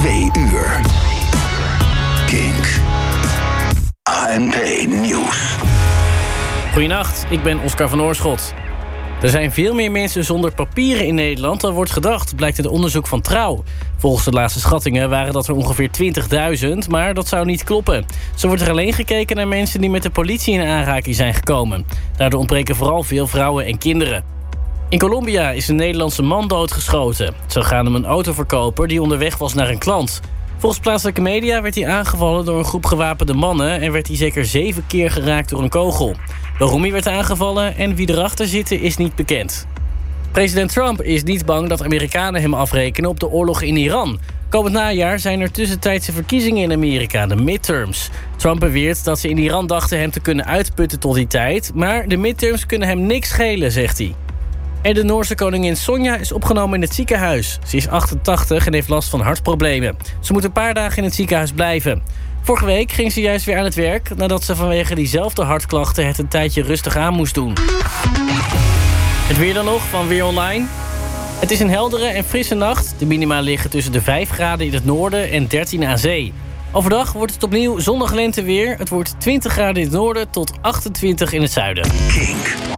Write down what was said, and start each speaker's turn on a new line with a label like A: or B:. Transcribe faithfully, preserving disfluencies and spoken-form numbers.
A: Twee uur. Kink. A N P Nieuws.
B: Goedenacht, ik ben Oscar van Oorschot. Er zijn veel meer mensen zonder papieren in Nederland dan wordt gedacht, blijkt uit onderzoek van Trouw. Volgens de laatste schattingen waren dat er ongeveer twintigduizend, maar dat zou niet kloppen. Zo wordt er alleen gekeken naar mensen die met de politie in aanraking zijn gekomen. Daardoor ontbreken vooral veel vrouwen en kinderen. In Colombia is een Nederlandse man doodgeschoten. Het zou gaan om een autoverkoper die onderweg was naar een klant. Volgens plaatselijke media werd hij aangevallen door een groep gewapende mannen en werd hij zeker zeven keer geraakt door een kogel. Waarom hij werd aangevallen en wie erachter zitten is niet bekend. President Trump is niet bang dat Amerikanen hem afrekenen op de oorlog in Iran. Komend najaar zijn er tussentijdse verkiezingen in Amerika, de midterms. Trump beweert dat ze in Iran dachten hem te kunnen uitputten tot die tijd, maar de midterms kunnen hem niks schelen, zegt hij. En de Noorse koningin Sonja is opgenomen in het ziekenhuis. Ze is achtentachtig en heeft last van hartproblemen. Ze moet een paar dagen in het ziekenhuis blijven. Vorige week ging ze juist weer aan het werk nadat ze vanwege diezelfde hartklachten het een tijdje rustig aan moest doen. Het weer dan nog van Weer Online. Het is een heldere en frisse nacht. De minima liggen tussen de vijf graden in het noorden en dertien aan zee. Overdag wordt het opnieuw zonnig lenteweer. Het wordt twintig graden in het noorden tot achtentwintig in het zuiden.
A: Kink.